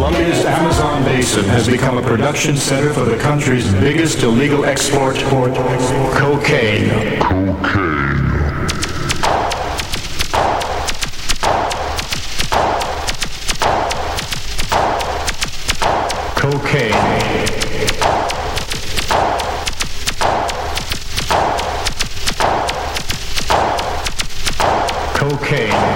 Colombia's Amazon basin has become a production center for the country's biggest illegal export, cocaine. Cocaine. Cocaine.